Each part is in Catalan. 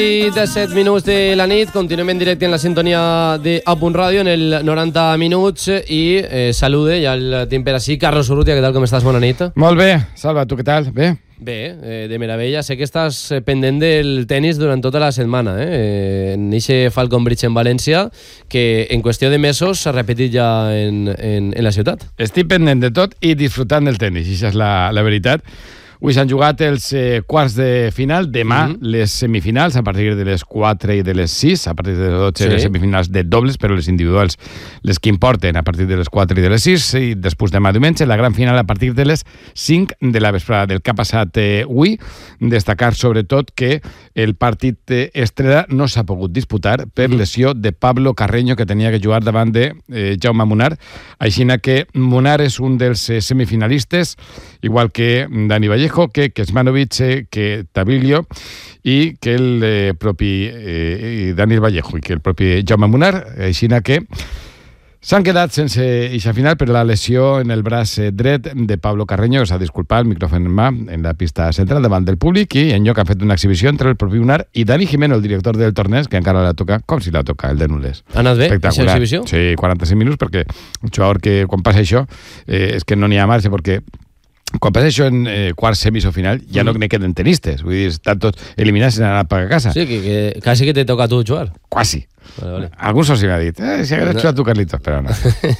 I 17 minuts de la nit, continuem en directe en la sintonia de A Punt Ràdio en el 90 minuts i salude ja el team per així. Carlos Urrutia, què tal, com estàs? Bona nit. Molt bé, Salva, tu què tal? Bé? Bé, de meravella. Sé que estàs pendent del tenis durant tota la setmana, en eixe Falcon Bridge en València, que en qüestió de mesos s'ha repetit ja en la ciutat. Estic pendent de tot i disfrutant del tenis, i això és la veritat. Avui s'han jugat els quarts de final, demà les semifinals a partir de les 4 i de les 6, a partir de les 12 les semifinals de dobles, però les individuals, les que importen a partir de les 4 i de les 6, i després demà diumenge la gran final a partir de les 5 de la vesprada. Del que ha passat avui, destacar sobretot que el partit estrella no s'ha pogut disputar per lesió de Pablo Carreño, que tenia que jugar davant de Jaume Munar, així que Munar és un dels semifinalistes, igual que Dani Vallejo, que Kecmanovic, que Tavilo i que el propi Dani Vallejo i que el propi Jaume Munar, així que s'han quedat sense eixa final per la lesió en el braç dret de Pablo Carreño, que s'ha disculpat, el micròfon en mà, en la pista central davant del públic, i en lloc han fet una exhibició entre el propi Munar i Dani Jimeno, el director del torneig, que encara la toca com si la toca el de Nules. Ha anat bé, aquesta exhibició? Sí, 45 minuts, perquè un jugador que quan passa això és que no n'hi ha marge, perquè quan passa això en quarts, semis o final, ja no ne queden tenistes. Vull dir, estan tots eliminats i han anat a casa. Sí, que quasi que te toca a tu jugar. Quasi. Vale. Algun soci m'ha dit, si hagués jugat tu, Carlitos, però no.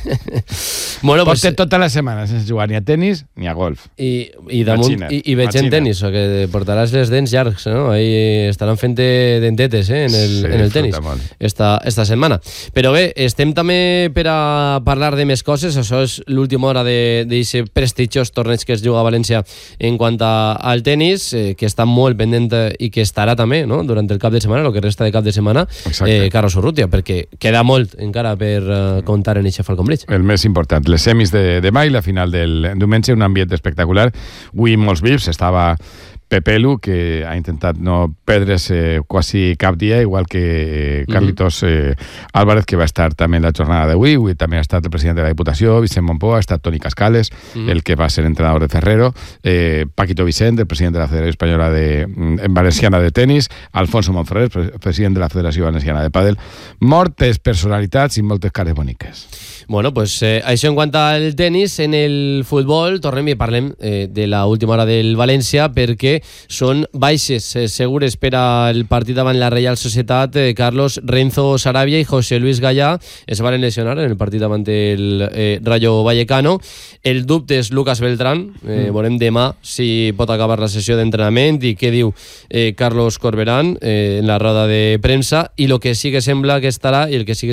Bueno, pues, porta tota la setmana sense jugar ni a tenis ni a golf. I damunt, i veig en tenis, o que portaràs les dents llargs, no? Ahí estaran fent dentetes en el tenis esta setmana. Però bé, estem també per a parlar de més coses. Això és l'última hora d'aquest prestigiós torneig que es juga a València en quant al tenis, que està molt pendent i que estarà també, no?, durant el cap de setmana, el que resta de cap de setmana. Carlos Urrutia, perquè queda molt encara per comptar en eixe Falcon Bridge. El més important, les semis de demà i la final del diumenge, un ambient espectacular. Avui molts vips, estava Pepelu, que ha intentat no perdre's quasi cap dia, igual que Carlitos Álvarez, que va estar també en la jornada d'avui. Avui també ha estat el president de la Diputació, Vicent Mompó, ha estat Toni Cascales, el que va ser entrenador de Ferrero, Paquito Vicent, el president de la Federació Espanyola Valenciana de Tenis, Alfonso Monferrer, president de la Federació Valenciana de Pàdel. Moltes personalitats i moltes cares boniques. Bueno, pues això en quant al tenis. En el futbol tornem i parlem de l'última hora del València, perquè són baixes segures per al partit davant la Reial Societat. Carlos, Renzo Sarabia i José Luis Gallà es van lesionar en el partit davant el Rayo Vallecano. El dubte és Lucas Beltrán. Veurem demà si pot acabar la sessió d'entrenament i què diu Carlos Corberán en la roda de premsa. I el que sí que sembla que estarà,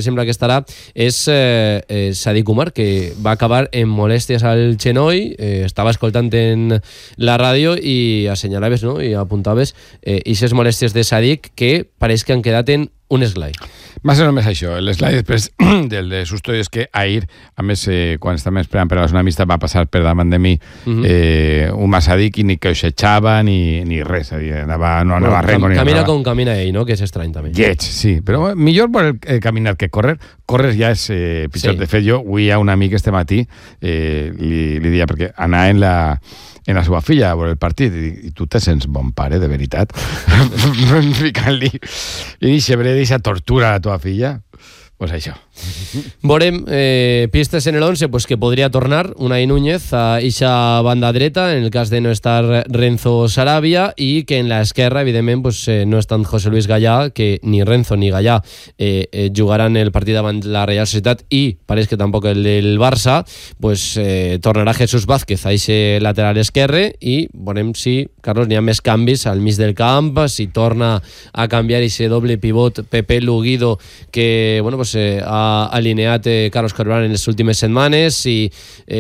és Sadik Umar, que va acabar en molèsties al genoll. Estava escoltant en la ràdio i assenyalaves, no?, i apuntaves aquestes molèsties de Sadik, que pareix que han quedat en un esglai. Va ser només això, l'esglai després del susto és que ahir, a més, quan estàvem esperant per a la zona mixta, va passar per davant de mi un Sadik i ni que aixechava ni res, no anava res. Camina com camina ell, no?, que és estrany també. Lleig, sí, però millor vol caminar que córrer. Córrer ja és pitjor. De fet, jo avui a un amic este matí li deia, perquè anar en la seva filla a veure el partit, i tu te sents bon pare, de veritat? Ficant-li i deixa tortura a la teva filla? Pues això. Veurem pistes en el 11, pues que podria tornar Unai Núñez a eixa banda dreta en el cas de no estar Renzo Sarabia, i que en l'esquerra, evidentment, pues, no és tant José Luis Gallà, que ni Renzo ni Gallà jugaran el partit davant la Real Societat, i pareix que tampoc el del Barça. Pues tornarà Jesús Vázquez a eixe lateral esquerre, i veurem si, Carlos, n'hi ha més canvis al mig del camp, si torna a canviar eixe doble pivot Pepe Luguido que, bueno, pues ha alineat Carlos Corberán en les últimes setmanes, i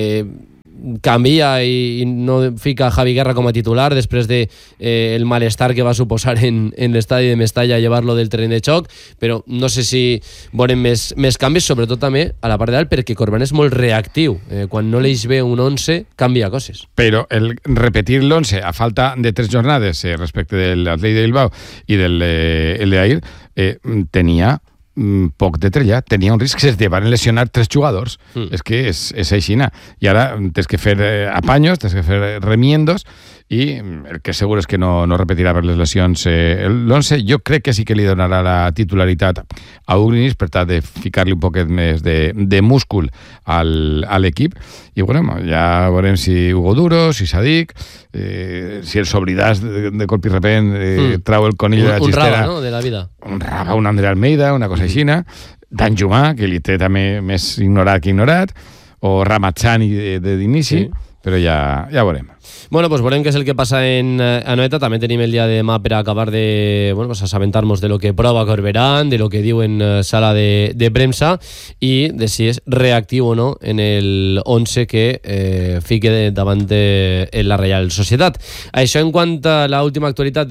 canvia i no fica Javi Guerra com a titular després de el malestar que va suposar en l'estadi de Mestalla llevar-lo del terreny de xoc. Però no sé si veurem més canvis, sobretot també a la part de dalt, perquè Corberán és molt reactiu. Quan no l'eix bé un 11, canvia coses. Però el repetir l'11 a falta de 3 jornades respecte de l'Atlètic de Bilbao i del d'ahir tenia poc de trellar, tenia un risc que es van lesionar 3 jugadors. És que és aixina. I ara tens que fer apanyos, tens que fer remiendos, i el que segur és que no repetirà per les lesions l'11. Jo crec que sí que li donarà la titularitat a Ugrinis per tal de ficar-li un poquet més de múscul a l'equip. I bueno, ja veurem si Hugo Duro, si Sadik, si els oblidats de colp i repent trau el conill de la xistera. Un raba, no?, de la vida. Un raba, un André Almeida, una cosa aixina. Dan Jumà, que li té també més ignorat que ignorat, o Ramazzani d'inici, però ja veurem. Bueno, pues veurem què és el que passa en Anoeta. També tenim el dia de demà per acabar de assabentar-nos de lo que prova Corberán, de lo que diu en sala de premsa i de si és reactiu o no en el 11 que fique davant de la Reial Societat. Això en quant a l'última actualitat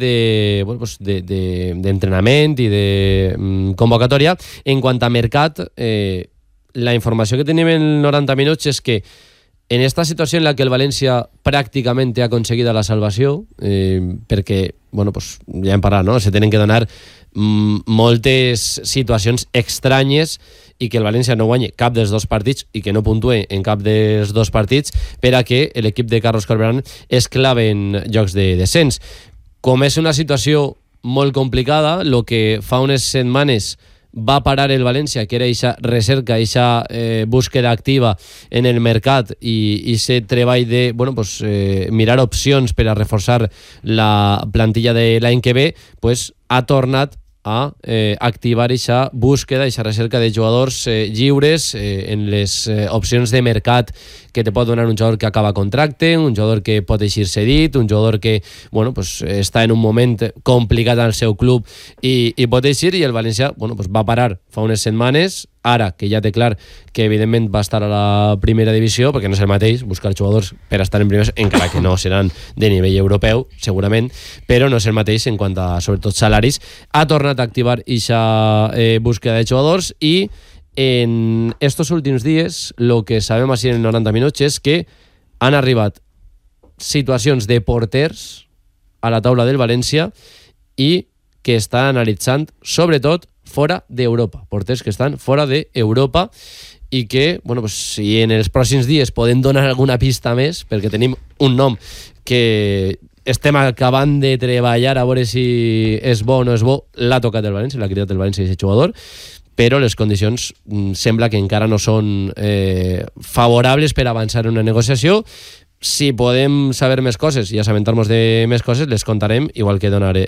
d'entrenament i de convocatòria. En quant a mercat, la informació que tenim en 90 minuts és que en esta situació en la que el València pràcticament ha aconseguit la salvació, perquè, ja hem parlat, no? Se tenen que donar moltes situacions estranyes i que el València no guanyi cap dels dos partits i que no puntue en cap dels dos partits per a que l'equip de Carlos Corberán es clave en jocs de descens. Com és una situació molt complicada, el que fa unes setmanes va parar el València, que era aquesta recerca, aquesta búsqueda activa en el mercat i aquest treball de mirar opcions per a reforçar la plantilla de l'any que ve, ha tornat a activar aquesta búsqueda, aquesta recerca de jugadors lliures en les opcions de mercat que te pot donar un jugador que acaba contracte, un jugador que pot eixir cedit, un jugador que està en un moment complicat al seu club i pot eixir, i el València va parar fa unes setmanes, ara que ja té clar que evidentment va estar a la primera divisió, perquè no és el mateix buscar jugadors per estar en primers, encara que no seran de nivell europeu, segurament, però no és el mateix en quant a, sobretot, salaris. Ha tornat a activar aquesta búsqueda de jugadors i en estos últims dies lo que sabem així en 90 minuts és que han arribat situacions de porters a la taula del València i que està analitzant sobretot fora d'Europa, porters que estan fora d'Europa i que, si en els pròxims dies podem donar alguna pista més, perquè tenim un nom que estem acabant de treballar a veure si és bo o no és bo, l'ha tocat el València, l'ha cridat el València i aquest jugador, però les condicions sembla que encara no són favorables per avançar en una negociació. Si podem saber més coses i assabentar-nos de més coses, les contarem, igual que donar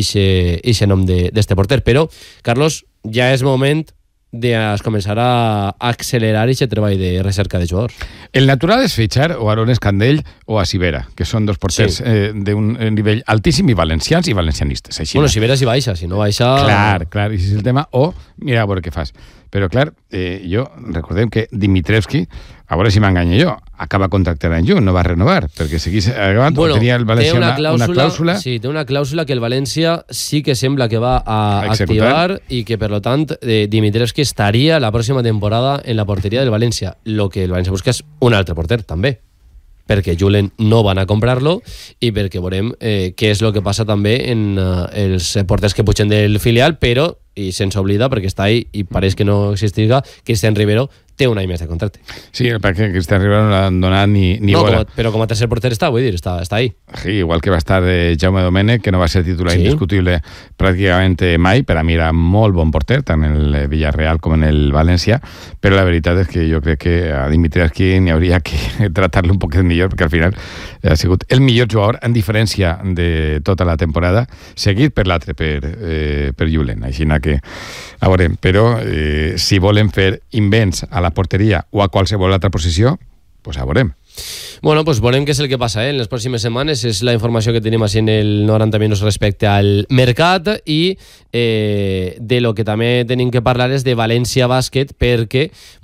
ixe nom d'este porter. Però, Carlos, ja és moment de començar a accelerar aquest treball de recerca de jugadors. El natural és fitxar o Aaron Escandell o a Sivera, que són dos porters d'un nivell altíssim i valencians i valencianistes. Així Sivera si baixa, si no baixa... Clar, i si és el tema, o mira a veure què fas. Però clar, recordem que Dimitrievski, a veure si m'enganya jo, acaba contractant en juny, no va renovar, perquè seguís agafant, tenia el València una clàusula... Sí, té una clàusula que el València sí que sembla que va a activar i que, per tant, Dimitrievski estaria la pròxima temporada en la porteria del València. Lo que el València busca és un altre porter, també, perquè Julen no van a comprar-lo i perquè veurem què és el que passa també en els porters que pugen del filial, però, i sense oblidar, perquè està ahí i pareix que no existirà, Cristian Rivero té un any més de contracte. Sí, perquè Cristian Rivero no l'han donat ni bola. Però com a tercer porter està, vull dir, està ahí. Sí, igual que va estar Jaume Domènech, que no va ser titular indiscutible pràcticament mai, per a mi era molt bon porter, tant en el Villarreal com en el València, però la veritat és que jo crec que a Dimitrievski n'hi hauria que tractar-lo un poquet millor, perquè al final ha sigut el millor jugador en diferència de tota la temporada, seguit per l'altre, per Julen. Així que, a veure, però si volen fer invents a la porteria o a qualsevol altra posició, doncs a veurem. Bueno, pues veurem què és el que passa en les pròximes setmanes. És la informació que tenim així en el 90 minuts respecte al mercat i de lo que també tenim que parlar és de València Bàsquet, perquè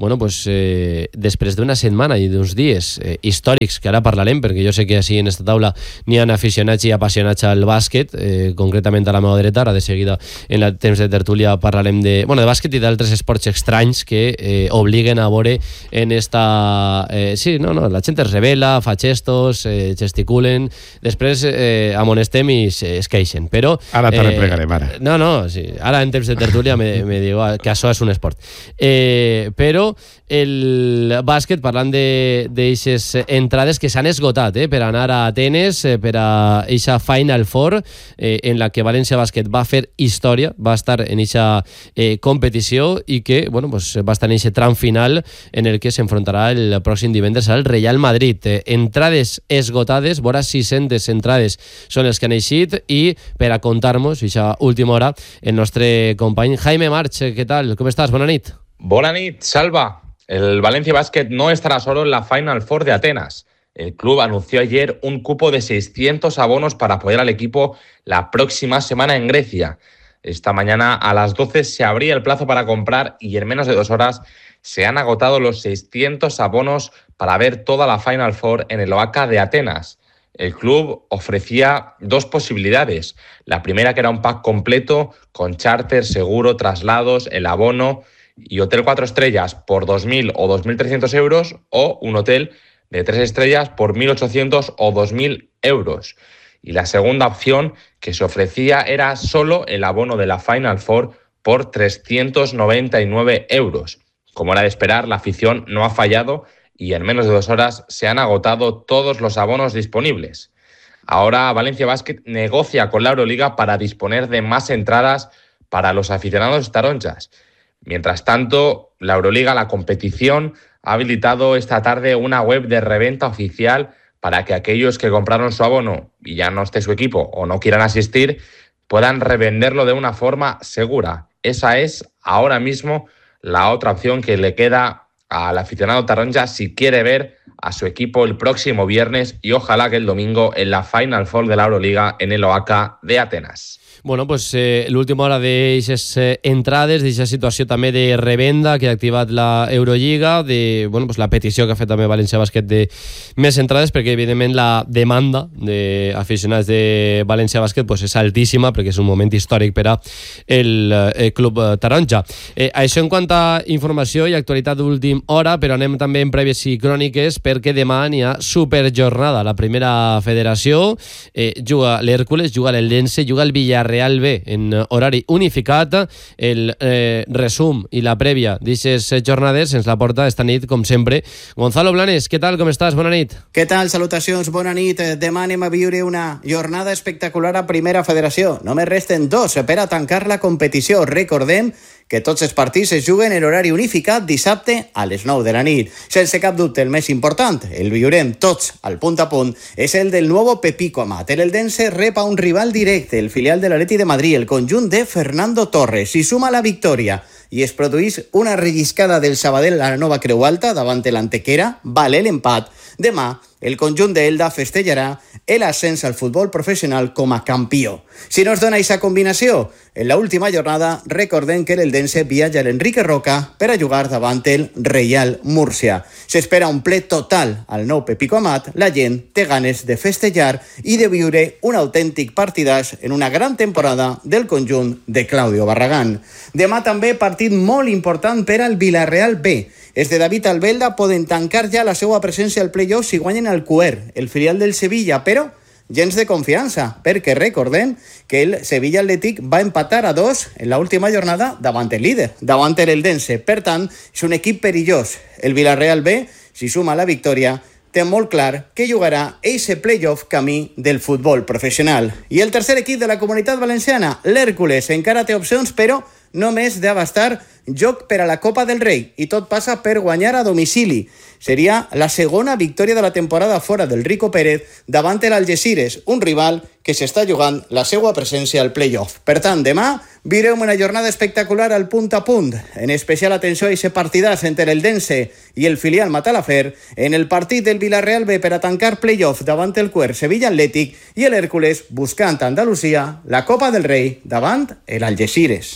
després d'una setmana i d'uns dies històrics, que ara parlarem, perquè jo sé que així en esta taula n'hi ha aficionats i apassionats al bàsquet, concretament a la meva dreta. Ara de seguida en el temps de tertúlia parlarem de bàsquet i d'altres esports estranys que obliguen a veure en esta... la gent es revela, fa gestos, gesticulen, després amonestem i es queixen, però... Ara t'arreplegarem, ara. No, sí, ara en temps de tertúlia me diu que això és un esport. Però el bàsquet, parlant d'eixes entrades que s'han esgotat per anar a Atenes, per a eixa Final Four, en la que València Bàsquet va fer història, va estar en eixa competició i que va estar en eixe tram final en el que s'enfrontarà el pròxim divendres al Real Madrid. Entrades esgotades, vora 600 entrades són els que han eixit, i per a contar-nos eixa última hora el nostre company Jaime March. ¿Qué tal? ¿Cómo estás? Bona nit. Bona nit, Salva. El Valencia Basket no estará solo en la Final Four de Atenas. El club anunció ayer un cupo de 600 abonos para apoyar al equipo la próxima semana en Grecia. Esta mañana a las 12 se abría el plazo para comprar y en menos de 2 horas se han agotado los 600 abonos para ver toda la Final Four en el Oaca de Atenas. El club ofrecía 2 posibilidades. La primera, que era un pack completo con charter, seguro, traslados, el abono y hotel 4 estrellas por 2.000 o 2.300 euros, o un hotel de 3 estrellas por 1.800 o 2.000 euros. Y la segunda opción que se ofrecía era solo el abono de la Final Four por 399 euros. Como era de esperar, la afición no ha fallado y en menos de 2 horas se han agotado todos los abonos disponibles. Ahora Valencia Basket negocia con la Euroliga para disponer de más entradas para los aficionados taronjas. Mientras tanto, la Euroliga, la competición, ha habilitado esta tarde una web de reventa oficial para que aquellos que compraron su abono y ya no esté su equipo o no quieran asistir, puedan revenderlo de una forma segura. Esa es ahora mismo la otra opción que le queda al aficionado taronja si quiere ver a su equipo el próximo viernes y ojalá que el domingo en la Final Four de la Euroliga en el Oaca de Atenas. Bueno, pues l'última hora d'eixes entrades, d'eixa situació també de revenda que ha activat la Eurolliga, de la petició que ha fet també València Bàsquet de més entrades, perquè evidentment la demanda d'aficionats de València Bàsquet és altíssima, perquè és un moment històric per a el club taronja. Això en quant a informació i actualitat d'última hora, però anem també en prèvies i cròniques, perquè demà n'hi ha superjornada. La primera federació juga l'Hèrcules, juga l'Eldense, juga el Villarreal B en horari unificat. El resum i la prèvia d'aquestes jornades ens la porta esta nit, com sempre, Gonzalo Blanes. Què tal, com estàs? Bona nit. Què tal? Salutacions, bona nit. Demà anem a viure una jornada espectacular a Primera Federació. Només resten 2 per a tancar la competició. Recordem que tots els partits es juguen en horari unificat dissabte a les 9 de la nit. Sense cap dubte, el més important, el viurem tots al punt a punt, és el del nuevo Pepico Amat. El Eldense rep a un rival directe, el filial de l'Atleti de Madrid, el conjunt de Fernando Torres. Si suma la victòria i es produís una relliscada del Sabadell a la Nova Creu Alta davant l'Antequera, vale l'empat. Demà, el conjunt d'Elda festejarà l'ascens al futbol professional com a campió. Si no es dona aquesta combinació, en l'última jornada recordem que l'Eldense viatja a l'Enrique Roca per a jugar davant el Reial Múrcia. S'espera un ple total al nou Pepico Amat. La gent té ganes de festejar i de viure un autèntic partidàs en una gran temporada del conjunt de Claudio Barragán. Demà també partit molt important per al Villarreal B. Els de David Albelda poden tancar ja la seva presència al play-off si guanyen el Cuer, el filial del Sevilla, però gens de confiança, perquè recordem que el Sevilla Atlètic va empatar a 2 en l'última jornada davant el líder, davant l'Eldense. Per tant, és un equip perillós. El Villarreal B, si suma la victòria, té molt clar que jugarà eixe play-off camí del futbol professional. I el tercer equip de la Comunitat Valenciana, l'Hèrcules, encara té opcions, però només d'abastar joc per a la Copa del Rei, i tot passa per guanyar a domicili. Seria la segona victòria de la temporada fora del Rico Pérez davant l'Algesires, un rival que s'està jugant la seva presència al play-off. Per tant, demà viurem una jornada espectacular al punt a punt. En especial atenció a aquest partidàs entre l'Eldense i el filial Matalafer, en el partit del Villarreal B per a tancar play-off davant el Cuer Sevilla Atlètic, i l'Hèrcules buscant a Andalusia la Copa del Rei davant l'Algesires.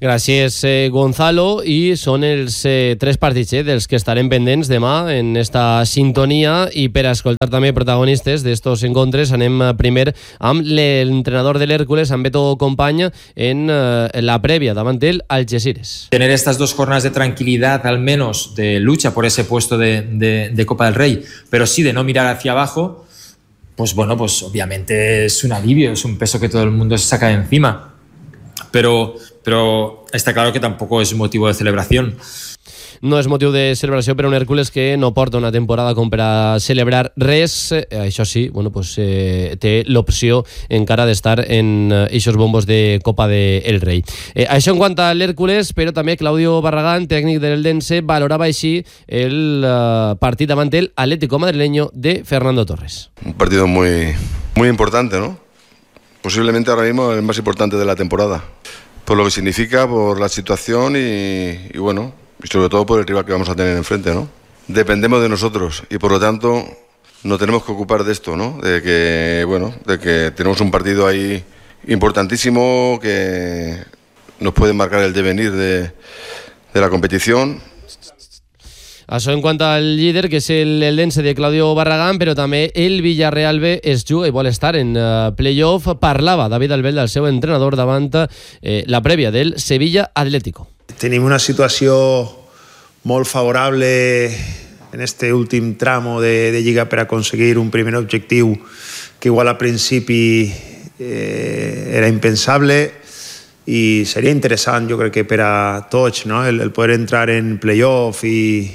Gràcies, Gonzalo, i són els 3 partits dels que estarem pendents demà en esta sintonia, i per a escoltar també protagonistes d'estos encontres anem primer amb l'entrenador de l'Hércules, amb Beto Company, en la prèvia davant el Algeciras. Tener estas 2 jornadas de tranquilidad, al menos de lucha por ese puesto de Copa del Rey, pero sí de no mirar hacia abajo, pues bueno, pues obviamente es un alivio, es un peso que todo el mundo se saca de encima. Pero está claro que tampoco es motivo de celebración. No és motiu de celebració per a un Hèrcules que no porta una temporada com per a celebrar res. Això sí, bueno, pues, té l'opció encara d'estar en eixos bombos de Copa del Rei. Això en quant a l'Hèrcules, però també Claudio Barragán, tècnic del Eldense, valorava així el partit davant el Atlético madrileño de Fernando Torres. Un partido muy importante, ¿no? Posiblemente ahora mismo el más importante de la temporada, por lo que significa, por la situación y bueno, y sobre todo por el rival que vamos a tener enfrente, ¿no? Dependemos de nosotros y por lo tanto nos tenemos que ocupar de esto, ¿no? De que tenemos un partido ahí importantísimo que nos puede marcar el devenir de la competición. Això en quant al líder, que és l'Eldense de Claudio Barragán, però també el Villarreal B es juga i vol estar en playoff. Parlava David Albel, del seu entrenador, davant la prèvia del Sevilla Atlético. Tenim una situació molt favorable en este últim tramo de Lliga per aconseguir un primer objectiu que igual al principi era impensable, i seria interessant, jo crec que per a tots, no? el poder entrar en playoff i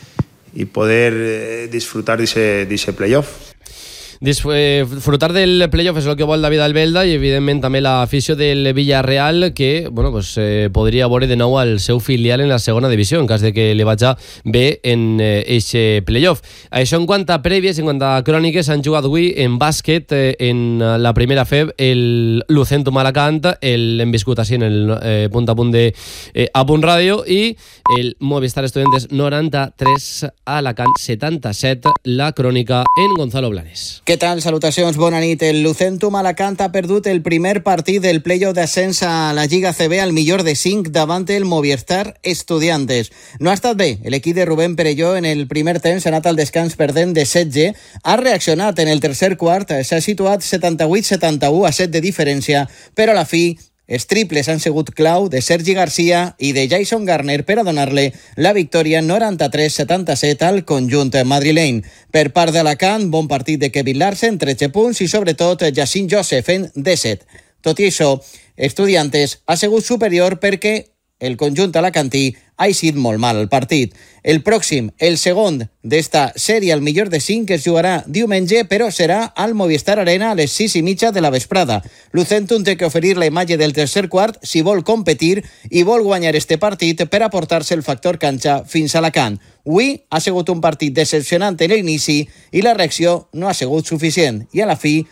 poder disfrutar d'ese playoff. Disfrutar del playoff és el que vol David Albelda, i evidentment també l'afició del Villarreal, que bueno, pues, podria veure de nou el seu filial en la segona divisió en cas de que li vagi bé en eixe playoff. Això en quant a prèvies, en quant a cròniques, han jugat avui en bàsquet en la primera FEB el Lucentum Alacant, l'hem viscut així en el punt a punt de A Punt Ràdio, i el Movistar Estudiantes 93, Alacant 77, la crònica en Gonzalo Blanes. Què tal? Salutacions, bona nit. El Lucentum Alacant ha perdut el primer partit del playoff d'ascens a la Lliga CB al millor de 5 davant el Movistar Estudiantes. No ha estat bé. L'equip de Rubén Perelló en el primer temps ha anat al descans perdent de 16. Ha reaccionat en el tercer quart, s'ha situat 78-71 a 7 de diferència, però a la fi els triples han sigut clau de Sergi Garcia i de Jason Garner per a donar-li la victòria 93-77 al conjunt madrileny. Per part d'Alacant, bon partit de Kevin Larsen, 13 punts, i sobretot Jacint Joseph en 17. Tot i això, Estudiantes ha sigut superior perquè el conjunt alacantí ha eixit molt mal el partit. El pròxim, el segon d'esta sèrie al millor de 5, es jugarà diumenge, però serà al Movistar Arena a les 6:30 de la vesprada. Lucentum té que oferir la imatge del tercer quart si vol competir i vol guanyar este partit per aportar-se el factor canxa fins a Alacant. Avui ha sigut un partit decepcionant en l'inici i la reacció no ha sigut suficient. I a la fi,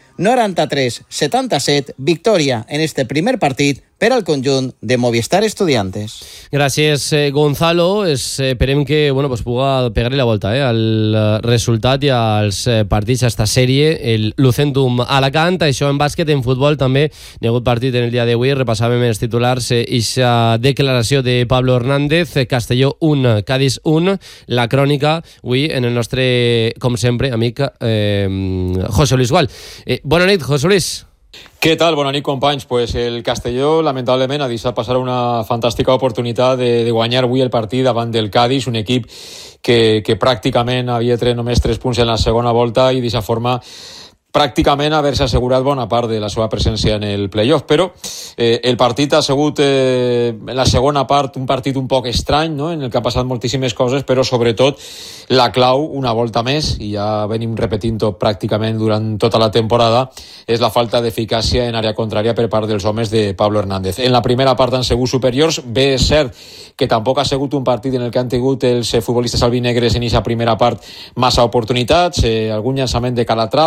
93-77, victòria en este primer partit per al conjunt de Movistar Estudiantes. Gràcies, Gonzalo. Esperem que bueno, pues, puga pegar-li la volta al resultat i als partits d'esta sèrie. El Lucentum Alacant, això en bàsquet. En futbol també hi ha hagut partit en el dia d'avui. Repassàvem els titulars i la declaració de Pablo Hernández. Castelló 1, Cádiz 1. La crònica avui en el nostre, com sempre, amic José Luis Gual. Bona nit, José Luis. Què tal? Bona nit, companys. Pues el Castelló, lamentablement, ha deixat passar una fantàstica oportunitat de guanyar avui el partit davant del Cádiz, un equip que pràcticament havia tret només 3 punts en la segona volta i d'aquesta forma pràcticament haver-se assegurat bona part de la seva presència en el playoff, però el partit ha sigut en la segona part un partit un poc estrany, no? En el que ha passat moltíssimes coses, però sobretot la clau, una volta més, i ja venim repetint-ho pràcticament durant tota la temporada, és la falta d'eficàcia en àrea contrària per part dels homes de Pablo Hernández. En la primera part han sigut superiors, bé és cert que tampoc ha sigut un partit en el que han tingut els futbolistes albinegres en aquesta primera part massa oportunitats, algun llançament de Calatrava, i això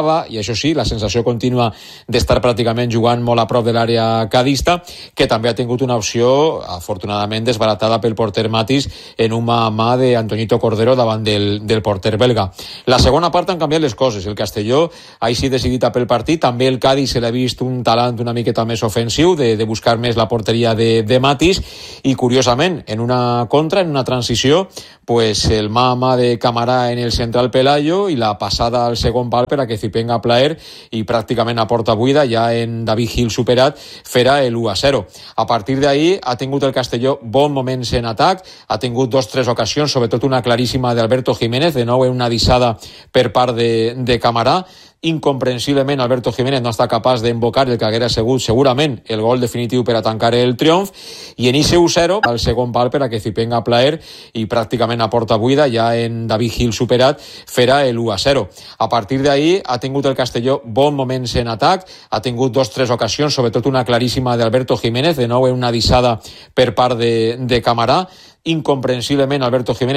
això sí, la sensació contínua d'estar pràcticament jugant molt a prop de l'àrea cadista, que també ha tingut una opció afortunadament desbaratada pel porter Matis en un mà a mà d'Antoñito Cordero davant del porter belga. La segona part han canviat les coses. El Castelló ha així decidit a pel partit, també el Cádiz se l'ha vist un talant una miqueta més ofensiu de buscar més la porteria de Matis, i curiosament en una contra, en una transició, pues el mà a mà de Camará en el central Pelayo i la passada al segon pal per a que Zipenga Plaer, i pràcticament a porta buida, ja en David Gil superat, fera el 1-0. A partir d'ahí ha tingut el Castelló bons moments en atac, ha tingut 2-3 ocasions, sobretot una claríssima d'Alberto Jiménez, de nou en una dissada per part de Camará. Incomprensiblement Alberto Jiménez no està capaç d'invocar el que haguera sigut segurament el gol definitiu per a tancar el triomf, i en ese 1-0 al segon pal per a que Zipenga Plaer, i pràcticament a porta buida, ja en David Gil superat, fera el 1-0. A partir d'ahí ha tingut el Castelló bons moments en atac, ha tingut 2-3 ocasions, sobretot una claríssima d'Alberto Jiménez, de nou en una dissada per part de Camará. Incomprensiblement Alberto Jiménez